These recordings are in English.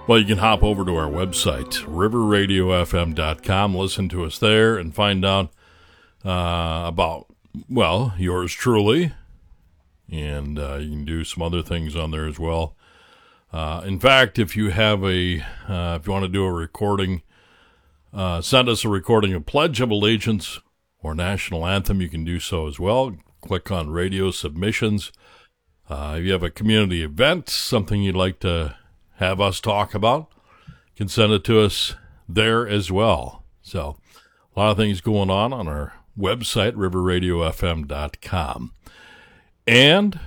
Well, you can hop over to our website, riverradiofm.com, listen to us there, and find out about, well, yours truly. And you can do some other things on there as well. In fact, if you have if you want to do a recording, send us a recording of Pledge of Allegiance or National Anthem, you can do so as well. Click on Radio Submissions. If you have a community event, something you'd like to have us talk about, you can send it to us there as well. So, a lot of things going on our website, riverradiofm.com. And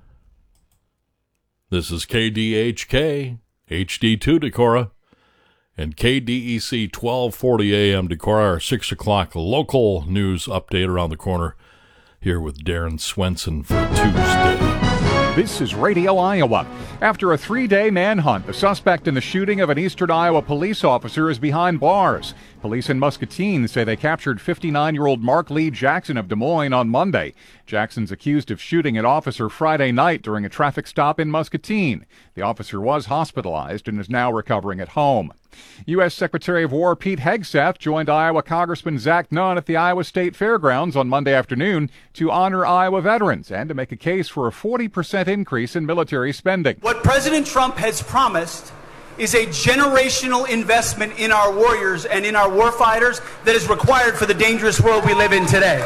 this is KDHK, HD2 Decorah, and KDEC 1240 AM Decorah, our 6 o'clock local news update around the corner, here with Darren Swenson for Tuesday. This is Radio Iowa. After a 3-day manhunt, the suspect in the shooting of an eastern Iowa police officer is behind bars. Police in Muscatine say they captured 59-year-old Mark Lee Jackson of Des Moines on Monday. Jackson's accused of shooting an officer Friday night during a traffic stop in Muscatine. The officer was hospitalized and is now recovering at home. U.S. Secretary of War Pete Hegseth joined Iowa Congressman Zach Nunn at the Iowa State Fairgrounds on Monday afternoon to honor Iowa veterans and to make a case for a 40% increase in military spending. What President Trump has promised is a generational investment in our warriors and in our warfighters that is required for the dangerous world we live in today.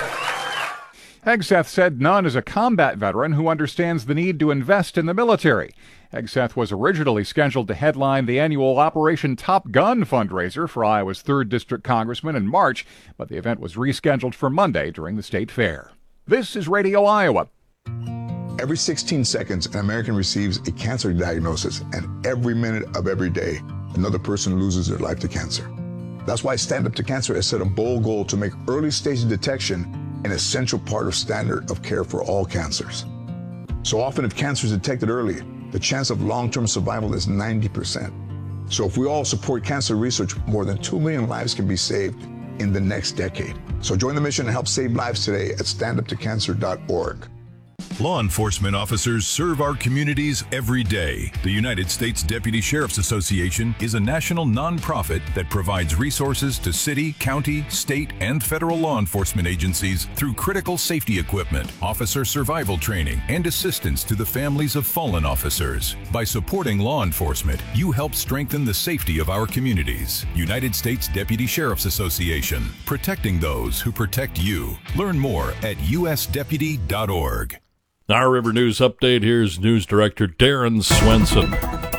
Hegseth said Nunn is a combat veteran who understands the need to invest in the military. Hegseth was originally scheduled to headline the annual Operation Top Gun fundraiser for Iowa's 3rd District Congressman in March, but the event was rescheduled for Monday during the state fair. This is Radio Iowa. Every 16 seconds, an American receives a cancer diagnosis, and every minute of every day, another person loses their life to cancer. That's why Stand Up to Cancer has set a bold goal to make early-stage detection an essential part of standard of care for all cancers. So often, if cancer is detected early, the chance of long-term survival is 90%. So if we all support cancer research, more than 2 million lives can be saved in the next decade. So join the mission and help save lives today at standuptocancer.org. Law enforcement officers serve our communities every day. The United States Deputy Sheriff's Association is a national nonprofit that provides resources to city, county, state, and federal law enforcement agencies through critical safety equipment, officer survival training, and assistance to the families of fallen officers. By supporting law enforcement, you help strengthen the safety of our communities. United States Deputy Sheriff's Association, protecting those who protect you. Learn more at usdeputy.org. Our River News Update, here's News Director Darren Swenson.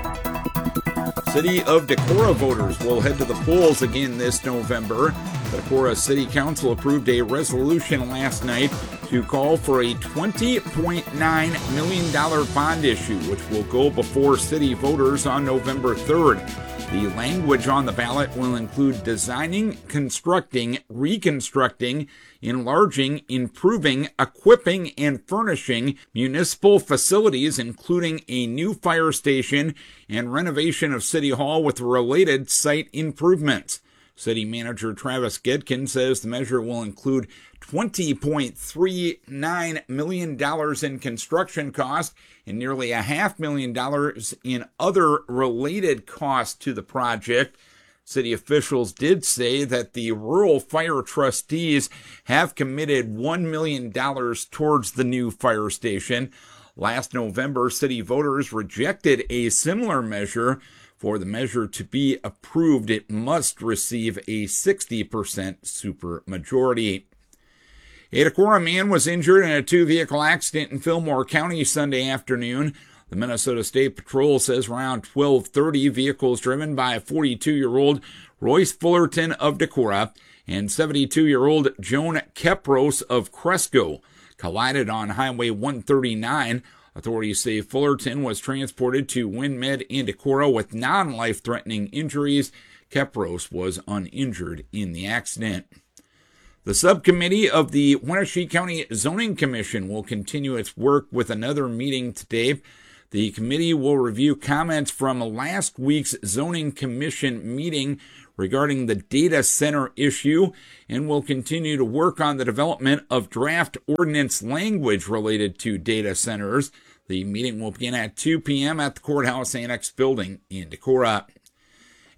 City of Decorah voters will head to the polls again this November. The Decorah City Council approved a resolution last night to call for a $20.9 million bond issue, which will go before city voters on November 3rd. The language on the ballot will include designing, constructing, reconstructing, enlarging, improving, equipping, and furnishing municipal facilities, including a new fire station and renovation of City Hall with related site improvements. City Manager Travis Gedkin says the measure will include $20.39 million in construction costs and nearly $500,000 in other related costs to the project. City officials did say that the rural fire trustees have committed $1 million towards the new fire station. Last November, city voters rejected a similar measure. For the measure to be approved, it must receive a 60% supermajority. A Decorah man was injured in a 2-vehicle accident in Fillmore County Sunday afternoon. The Minnesota State Patrol says around 12:30, vehicles driven by 42-year-old Royce Fullerton of Decorah and 72-year-old Joan Kepros of Cresco collided on Highway 139. Authorities say Fullerton was transported to WinMed in Decorah with non-life-threatening injuries. Kepros was uninjured in the accident. The subcommittee of the Wenatchee County Zoning Commission will continue its work with another meeting today. The committee will review comments from last week's Zoning Commission meeting regarding the data center issue and will continue to work on the development of draft ordinance language related to data centers. The meeting will begin at 2 p.m. at the Courthouse Annex building in Decorah.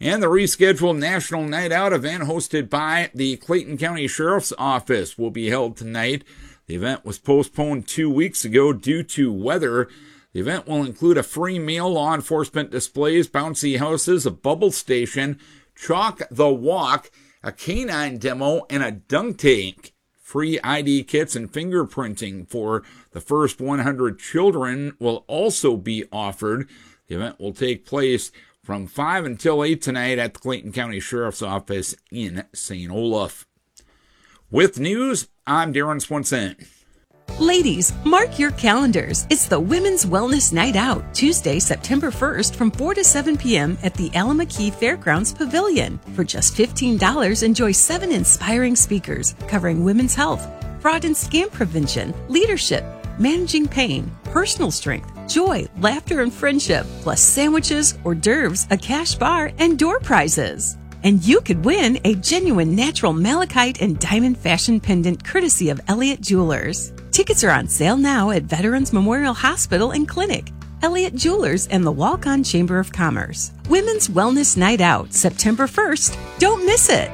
And the rescheduled National Night Out event hosted by the Clayton County Sheriff's Office will be held tonight. The event was postponed 2 weeks ago due to weather. The event will include a free meal, law enforcement displays, bouncy houses, a bubble station, Chalk the Walk, a canine demo, and a dunk tank. Free ID kits and fingerprinting for the first 100 children will also be offered. The event will take place from 5 until 8 tonight at the Clayton County Sheriff's Office in St. Olaf. With news, I'm Darren Swenson. Ladies, mark your calendars. It's the Women's Wellness Night Out, Tuesday, September 1st from 4 to 7 p.m. at the Alameda Fairgrounds Pavilion. For just $15, enjoy 7 inspiring speakers covering women's health, fraud and scam prevention, leadership, managing pain, personal strength, joy, laughter, and friendship, plus sandwiches, hors d'oeuvres, a cash bar, and door prizes. And you could win a genuine natural malachite and diamond fashion pendant courtesy of Elliott Jewelers. Tickets are on sale now at Veterans Memorial Hospital and Clinic, Elliott Jewelers, and the Walk-On Chamber of Commerce. Women's Wellness Night Out, September 1st. Don't miss it.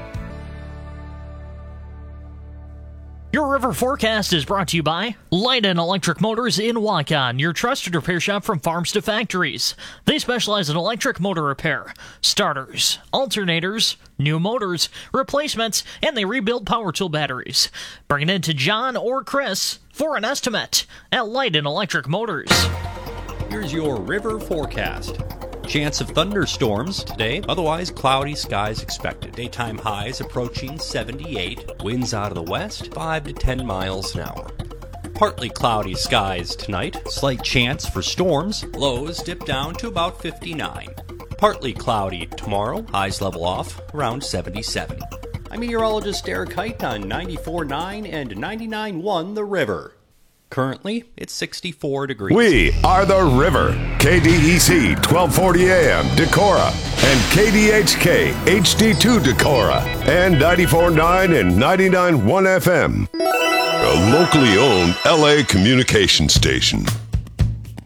Your river forecast is brought to you by Light and Electric Motors in Waukon, your trusted repair shop from farms to factories. They specialize in electric motor repair, starters, alternators, new motors, replacements, and they rebuild power tool batteries. Bring it in to John or Chris for an estimate at Light and Electric Motors. Here's your river forecast. Chance of thunderstorms today, otherwise cloudy skies expected. Daytime highs approaching 78, winds out of the west 5 to 10 miles an hour. Partly cloudy skies tonight, slight chance for storms, lows dip down to about 59. Partly cloudy tomorrow, highs level off around 77. I'm meteorologist Eric Height on 94.9 and 99.1 The River. Currently, it's 64 degrees. We are The River, KDEC 1240 AM, Decorah, and KDHK HD2 Decorah, and 94.9 and 99.1 FM. A locally owned LA communication station.